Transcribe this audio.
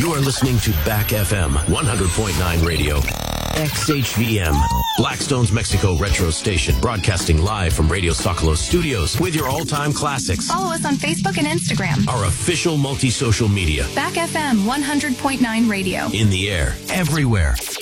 You are listening to Back FM 100.9 Radio. XHVM, Blackstone's Mexico Retro Station, broadcasting live from Radio Zocalo Studios with your all-time classics. Follow us on Facebook and Instagram. Our official multi-social media. Back FM 100.9 Radio. In the air, everywhere.